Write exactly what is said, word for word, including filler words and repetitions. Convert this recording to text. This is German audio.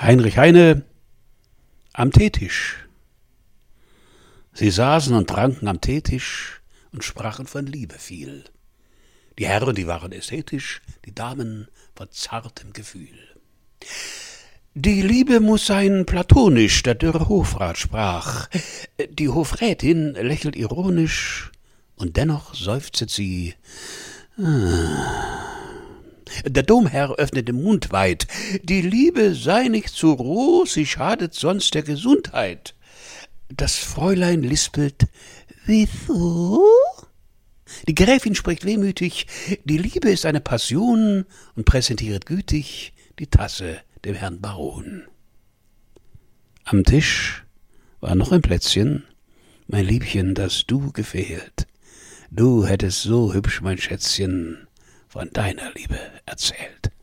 Heinrich Heine am Teetisch. Sie saßen und tranken am Teetisch und sprachen von Liebe viel. Die Herren, die waren ästhetisch, die Damen von zartem Gefühl. Die Liebe muß sein platonisch, der dürre Hofrat sprach. Die Hofrätin lächelt ironisch, und dennoch seufzet sie. Ah. Der Domherr öffnet den Mund weit. Die Liebe sei nicht zu groß, sie schadet sonst der Gesundheit. Das Fräulein lispelt, wieso? Die Gräfin spricht wehmütig, die Liebe ist eine Passion und präsentiert gütig die Tasse dem Herrn Baron. Am Tisch war noch ein Plätzchen, mein Liebchen, das du gefehlt. Du hättest so hübsch, mein Schätzchen, von deiner Liebe erzählt.